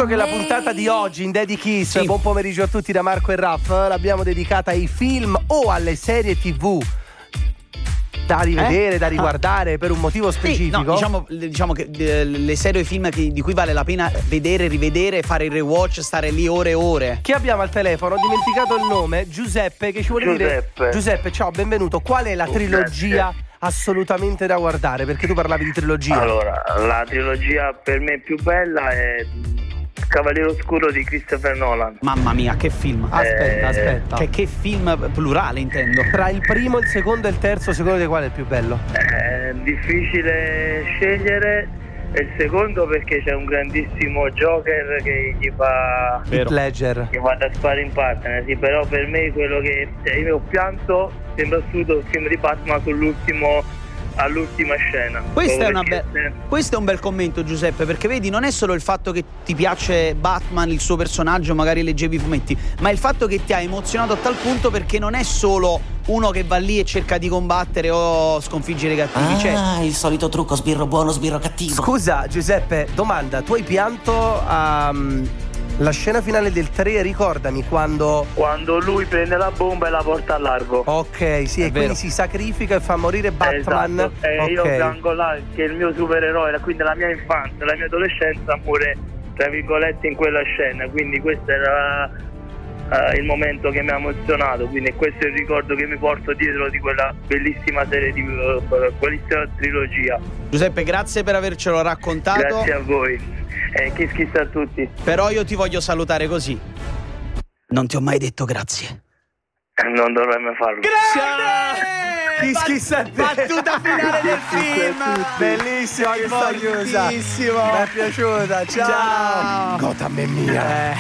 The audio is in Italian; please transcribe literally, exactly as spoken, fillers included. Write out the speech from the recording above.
Visto che la puntata di oggi in Daddy Kiss, Sì. buon pomeriggio a tutti da Marco e Raff, l'abbiamo dedicata ai film o alle serie tivù da rivedere, Eh? da riguardare, ah. per un motivo specifico. Sì, no, diciamo, diciamo che eh, le serie o i film che, di cui vale la pena vedere, rivedere, fare il rewatch, stare lì ore e ore. Chi abbiamo al telefono? Ho dimenticato il nome. Giuseppe, che ci vuole Giuseppe. dire. Giuseppe, ciao, benvenuto. Qual è la Oh, trilogia grazie. assolutamente da guardare? Perché tu parlavi di trilogia. Allora, la trilogia per me più bella è Cavaliere Oscuro di Christopher Nolan. Mamma mia, che film. Aspetta, Eh, aspetta. Che, che film plurale, intendo. Tra il primo, il secondo e il terzo, secondo te qual è il più bello? È difficile scegliere. E il secondo perché c'è un grandissimo Joker che gli fa Heath Ledger. che va da sparring partner, sì, però per me quello che cioè, io ho pianto, sembra assurdo, il film di Batman sull'ultimo all'ultima scena. Questo è, una Perché- be- questo è un bel commento, Giuseppe, perché vedi, non è solo il fatto che ti piace Batman, il suo personaggio, magari leggevi i fumetti, ma è il fatto che ti ha emozionato a tal punto perché non è solo uno che va lì e cerca di combattere o sconfiggere i cattivi. Cioè, Ah, il solito trucco, sbirro buono, sbirro cattivo. Scusa Giuseppe, domanda, tu hai pianto a la scena finale del tre, ricordami quando. Quando lui prende la bomba e la porta a largo. Ok, sì, È e vero. quindi si sacrifica e fa morire Batman. Esatto. E Ok. io piango là che il mio supereroe, quindi la mia infanzia, la mia adolescenza muore tra virgolette in quella scena, quindi questo era eh, il momento che mi ha emozionato, quindi questo è il ricordo che mi porto dietro di quella bellissima serie di uh, bellissima trilogia. Giuseppe, grazie per avercelo raccontato. Grazie a voi. E kiss kiss a tutti. Però io ti voglio salutare così. Non ti ho mai detto grazie. Non dovrei mai farlo. Kiss kiss a te. Battuta finale del Kiss kiss a film. tutti. Bellissima questa chiusa. Fortissimo. Mi è piaciuta. Ciao. Ciao. Gotham è mia. Eh.